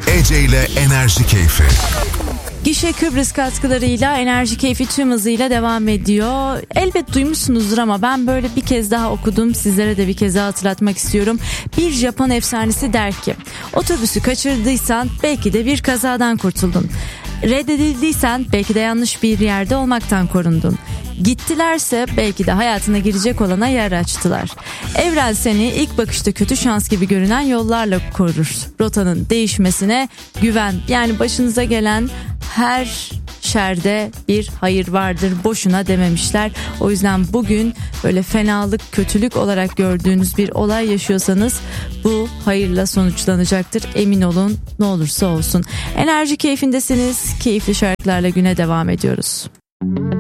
Ece ile Enerji Keyfi. Gişe Kıbrıs katkılarıyla Enerji Keyfi tüm hızıyla devam ediyor. Elbet duymuşsunuzdur ama ben böyle bir kez daha okudum. Sizlere de bir kez daha hatırlatmak istiyorum. Bir Japon efsanesi der ki, otobüsü kaçırdıysan belki de bir kazadan kurtuldun. Reddedildiysen belki de yanlış bir yerde olmaktan korundun. Gittilerse belki de hayatına girecek olana yer açtılar. Evren seni ilk bakışta kötü şans gibi görünen yollarla korur. Rotanın değişmesine güven. Yani başınıza gelen her şerde bir hayır vardır, boşuna dememişler. O yüzden bugün böyle fenalık, kötülük olarak gördüğünüz bir olay yaşıyorsanız bu hayırla sonuçlanacaktır. Emin olun, ne olursa olsun. Enerji Keyfindesiniz. Keyifli şarkılarla güne devam ediyoruz.